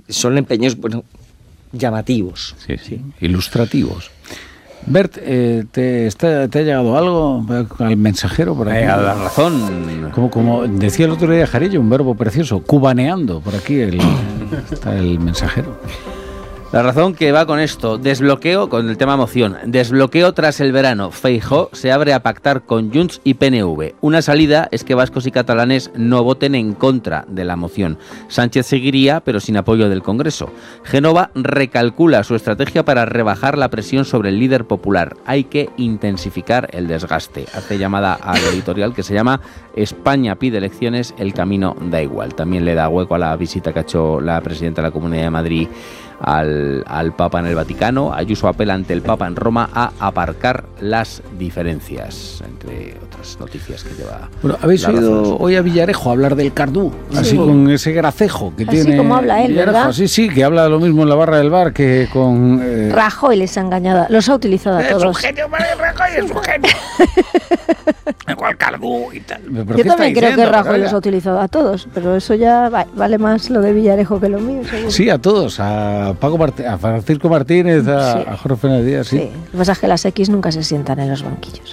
son empeños, llamativos. Sí. Ilustrativos. Bert, ¿te ha llegado algo al mensajero por aquí? A La Razón. Como decía el otro día Jarillo, un verbo precioso, cubaneando, por aquí está el mensajero. La Razón, que va con esto, desbloqueo, con el tema moción, desbloqueo tras el verano. Feijóo se abre a pactar con Junts y PNV. Una salida es que vascos y catalanes no voten en contra de la moción. Sánchez seguiría, pero sin apoyo del Congreso. Génova recalcula su estrategia para rebajar la presión sobre el líder popular. Hay que intensificar el desgaste. Hace llamada al editorial que se llama España pide elecciones, el camino da igual. También le da hueco a la visita que ha hecho la presidenta de la Comunidad de Madrid al Papa en el Vaticano. Ayuso apela ante el Papa en Roma a aparcar las diferencias, entre otras noticias que lleva. Bueno, habéis oído hoy a Villarejo hablar del Cardú, así con ese gracejo que tiene. Así como habla él, Villarejo, ¿verdad? Sí, que habla lo mismo en la barra del bar que con. Rajoy les ha engañado, los ha utilizado a todos. Es un genio, Rajoy es un genio. Igual Cardú y tal. Yo también creo que Rajoy los ha utilizado a todos, pero eso ya vale más lo de Villarejo que lo mío, seguro. Sí, a todos, a Francisco Martínez, a Jorge Fernández Díaz, sí. Lo que pasa es que las X nunca se sientan en los banquillos.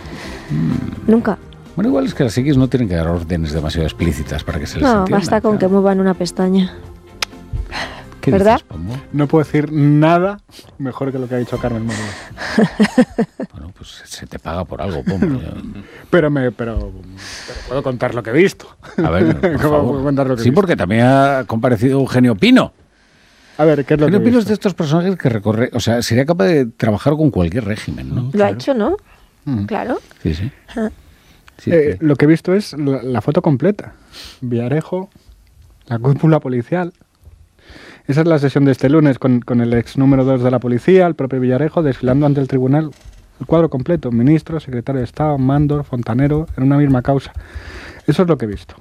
Nunca. Bueno, igual es que las X no tienen que dar órdenes demasiado explícitas para que se les entienda. No, basta con que muevan una pestaña. ¿Qué ¿verdad? dices, Pombo? No puedo decir nada mejor que lo que ha dicho Carmen Moreno. Bueno, pues se te paga por algo, Pombo. Pero puedo contar lo que he visto. A ver, por ¿Cómo favor. puedo contar lo que he Sí, visto? porque también ha comparecido Eugenio Pino. A ver, ¿qué es lo que he Eugenio Pino es visto? de estos personajes que recorre, o sea, sería capaz de trabajar con cualquier régimen, ¿no? Lo ha hecho, ¿no? Claro. Sí, sí. Sí, sí. Lo que he visto es la foto completa. Villarejo, la cúpula policial. Esa es la sesión de este lunes con el ex número 2 de la policía, el propio Villarejo, desfilando ante el tribunal. El cuadro completo, ministro, secretario de Estado, Mandor, Fontanero, en una misma causa. Eso es lo que he visto.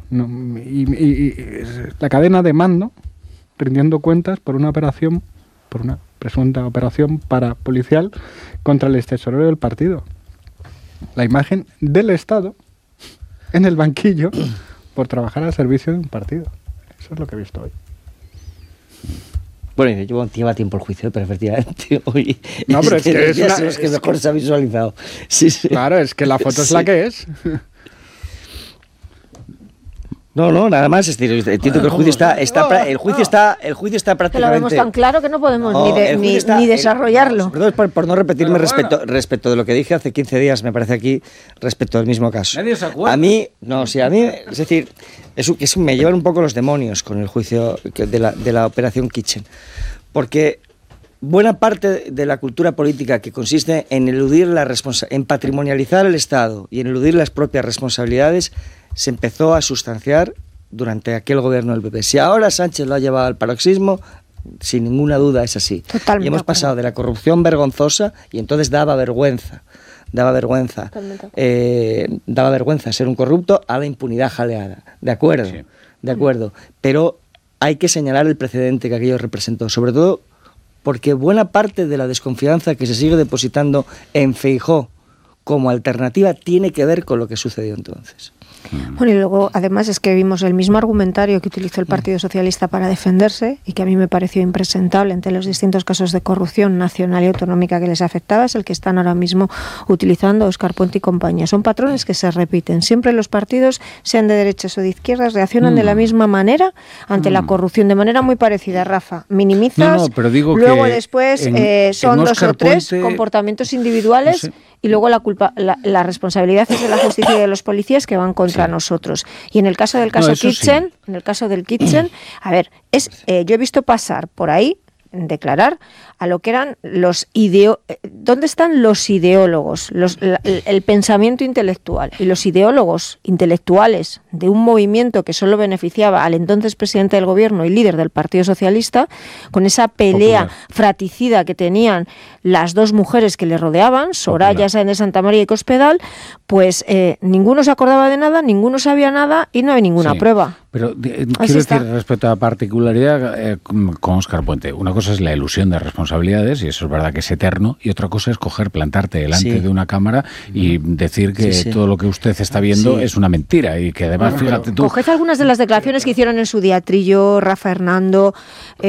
Y la cadena de mando rindiendo cuentas por una presunta operación parapolicial contra el extesorero del partido. La imagen del Estado en el banquillo por trabajar al servicio de un partido. Eso es lo que he visto hoy. Bueno, lleva tiempo el juicio, pero efectivamente hoy No, pero es que es los que mejor se ha visualizado. Sí. Claro, es que la foto es la que es. No, nada más. Es decir, entiendo que el juicio está prácticamente. Que lo vemos tan claro que no podemos ni desarrollarlo. Perdón por no repetirme respecto de lo que dije hace 15 días, me parece aquí, respecto del mismo caso. Nadie se acuerda. A mí, es decir, me llevan un poco los demonios con el juicio de la operación Kitchen. Porque buena parte de la cultura política que consiste en eludir en patrimonializar el Estado y en eludir las propias responsabilidades se empezó a sustanciar durante aquel gobierno del PP. Si ahora Sánchez lo ha llevado al paroxismo, sin ninguna duda es así. Totalmente. Y hemos pasado de la corrupción vergonzosa, y entonces daba vergüenza ser un corrupto, a la impunidad jaleada. De acuerdo. Pero hay que señalar el precedente que aquello representó, sobre todo porque buena parte de la desconfianza que se sigue depositando en Feijóo como alternativa tiene que ver con lo que sucedió entonces. Bueno, y luego además es que vimos el mismo argumentario que utilizó el Partido Socialista para defenderse y que a mí me pareció impresentable entre los distintos casos de corrupción nacional y autonómica que les afectaba, es el que están ahora mismo utilizando Óscar Puente y compañía. Son patrones que se repiten. Siempre los partidos, sean de derechas o de izquierdas, reaccionan de la misma manera ante la corrupción, de manera muy parecida. Rafa, minimizas, pero digo luego que después en son dos Óscar o tres Puente, comportamientos individuales. No sé. Y luego la responsabilidad es de la justicia y de los policías que van contra nosotros. Y en el caso del Kitchen, en el caso del Kitchen, a ver, yo he visto pasar por ahí, declarar a lo que eran ¿dónde están los ideólogos? El pensamiento intelectual y los ideólogos intelectuales de un movimiento que solo beneficiaba al entonces presidente del gobierno y líder del Partido Socialista, con esa pelea fratricida que tenían las dos mujeres que le rodeaban, Soraya Sáenz de Santamaría y Cospedal, pues ninguno se acordaba de nada, ninguno sabía nada y no hay ninguna prueba. Pero quiero decir, respecto a la particularidad con Óscar Puente, una cosa es la ilusión de responsabilidades, y eso es verdad que es eterno, y otra cosa es plantarte delante de una cámara y decir que todo lo que usted está viendo es una mentira, y que además, fíjate tú... Coged algunas de las declaraciones que hicieron en su día Trillo, Rafa Hernando,